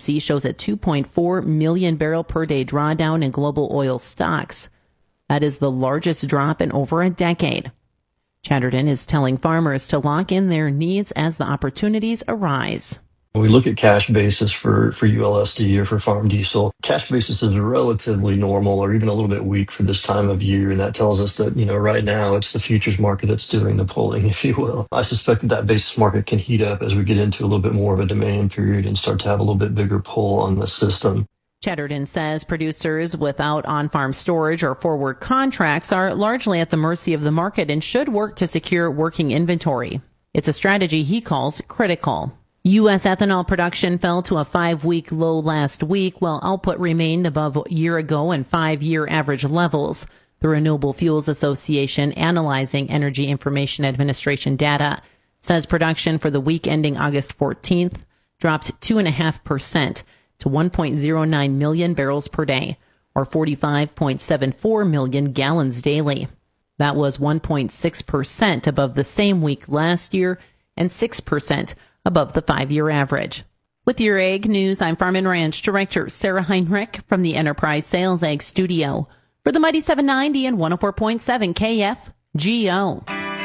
agency shows a 2.4 million barrel per day drawdown in global oil stocks. That is the largest drop in over a decade. Chatterton is telling farmers to lock in their needs as the opportunities arise. When we look at cash basis for ULSD or for farm diesel, cash basis is relatively normal or even a little bit weak for this time of year. And that tells us that, right now it's the futures market that's doing the pulling, if you will. I suspect that basis market can heat up as we get into a little bit more of a demand period and start to have a little bit bigger pull on the system. Chatterton says producers without on-farm storage or forward contracts are largely at the mercy of the market and should work to secure working inventory. It's a strategy he calls critical. U.S. ethanol production fell to a 5-week low last week, while output remained above a year ago and 5-year average levels. The Renewable Fuels Association, analyzing Energy Information Administration data, says production for the week ending August 14th dropped 2.5% to 1.09 million barrels per day, or 45.74 million gallons daily. That was 1.6% above the same week last year and 6% above the 5-year average. With your Ag News, I'm Farm and Ranch Director Sarah Heinrich from the Enterprise Sales Ag Studio for the Mighty 790 and 104.7 KFGO.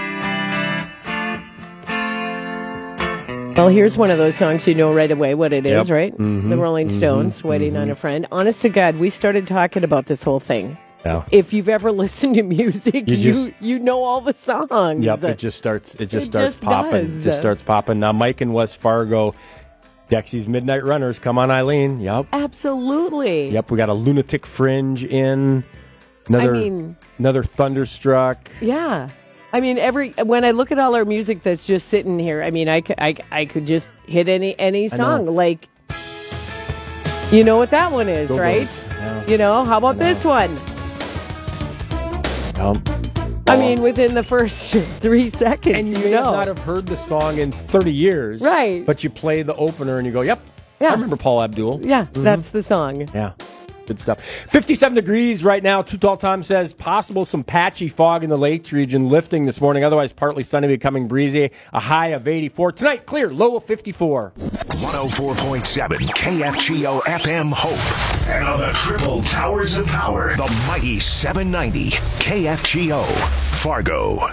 Well, here's one of those songs you know right away what it is, right? Mm-hmm. The Rolling Stones, Waiting on a Friend. Honest to God, we started talking about this whole thing. Yeah. If you've ever listened to music, you know all the songs. Yep, it just starts popping. Does. It just starts popping. Now, Mike in West Fargo, Dexy's Midnight Runners. Come on, Eileen. Yep. Absolutely. Yep, we got a Lunatic Fringe in. Another Thunderstruck. Yeah. I mean, when I look at all our music that's just sitting here, I mean, I could just hit any song. Like, you know what that one is, right? Yeah. How about this one? I mean, within the first 3 seconds, and you may not have heard the song in 30 years. Right. But you play the opener and you go, yep, I remember Paul Abdul. Yeah, That's the song. Yeah. Good stuff. 57 degrees right now. Too Tall Tom says possible some patchy fog in the Lakes region lifting this morning. Otherwise, partly sunny, becoming breezy. A high of 84. Tonight, clear. Low of 54. 104.7 KFGO FM Hope. And on the triple towers of power, the mighty 790 KFGO Fargo.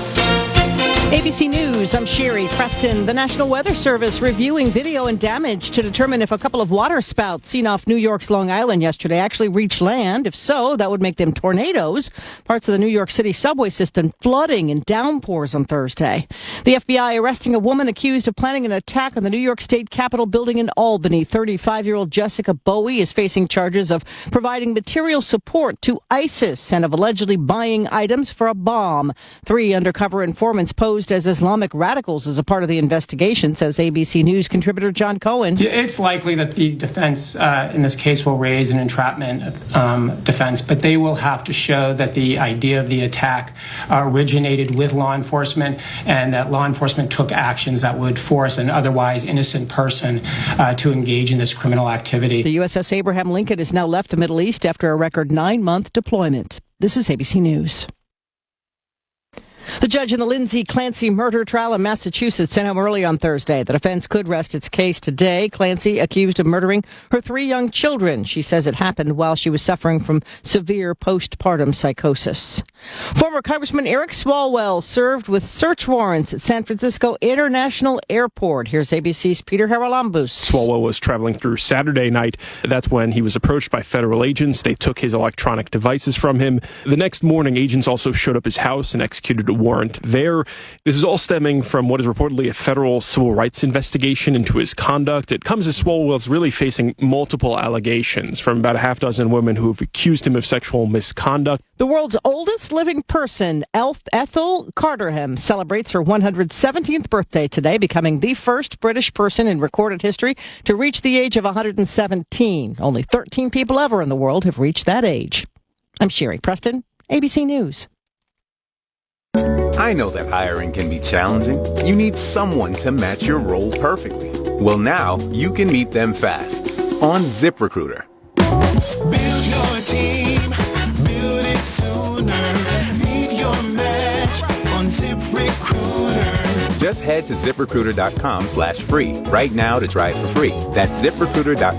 ABC News, I'm Sherry Preston. The National Weather Service reviewing video and damage to determine if a couple of waterspouts seen off New York's Long Island yesterday actually reached land. If so, that would make them tornadoes. Parts of the New York City subway system flooding and downpours on Thursday. The FBI arresting a woman accused of planning an attack on the New York State Capitol building in Albany. 35-year-old Jessica Bowie is facing charges of providing material support to ISIS and of allegedly buying items for a bomb. 3 undercover informants posed as Islamic radicals as a part of the investigation, says ABC News contributor John Cohen. It's likely that the defense in this case will raise an entrapment defense, but they will have to show that the idea of the attack originated with law enforcement and that law enforcement took actions that would force an otherwise innocent person to engage in this criminal activity. The USS Abraham Lincoln has now left the Middle East after a record 9-month deployment. This is ABC News. The judge in the Lindsay Clancy murder trial in Massachusetts sent home early on Thursday. The defense could rest its case today. Clancy accused of murdering her 3 young children. She says it happened while she was suffering from severe postpartum psychosis. Former Congressman Eric Swalwell served with search warrants at San Francisco International Airport. Here's ABC's Peter Haralambous. Swalwell was traveling through Saturday night. That's when he was approached by federal agents. They took his electronic devices from him. The next morning, agents also showed up his house and executed a warrant there. This is all stemming from what is reportedly a federal civil rights investigation into his conduct. It comes as Swalwell's really facing multiple allegations from about a half dozen women who have accused him of sexual misconduct. The world's oldest living person, Ethel Carterham, celebrates her 117th birthday today, becoming the first British person in recorded history to reach the age of 117. Only 13 people ever in the world have reached that age. I'm Sherry Preston, ABC News. I know that hiring can be challenging. You need someone to match your role perfectly. Well, now you can meet them fast on ZipRecruiter. Build your team, build it sooner. Meet your match on ZipRecruiter. Just head to ZipRecruiter.com/free right now to try it for free. That's ZipRecruiter.com.